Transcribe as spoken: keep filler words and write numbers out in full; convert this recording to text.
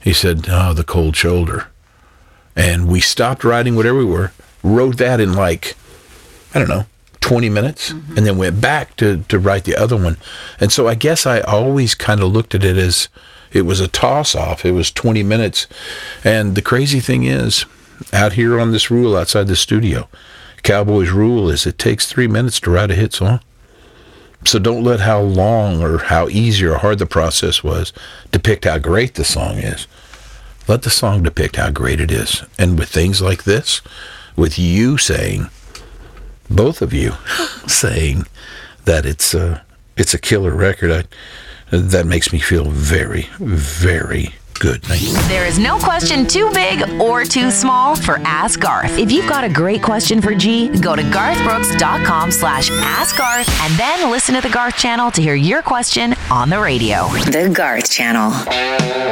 He said, oh, the cold shoulder. And we stopped writing whatever we were, wrote that in like, I don't know, twenty minutes, mm-hmm. and then went back to, to write the other one. And so I guess I always kind of looked at it as it was a toss-off. It was twenty minutes. And the crazy thing is, out here on this rule outside the studio, Cowboys rule is it takes three minutes to write a hit song. So don't let how long or how easy or hard the process was depict how great the song is. Let the song depict how great it is. And with things like this, with you saying, both of you saying that it's a, it's a killer record, I, that makes me feel very, very good. Thank you. There is no question too big or too small for Ask Garth. If you've got a great question for G, go to garthbrooks.com slash ask Garth and then listen to the Garth Channel to hear your question on the radio. The Garth Channel.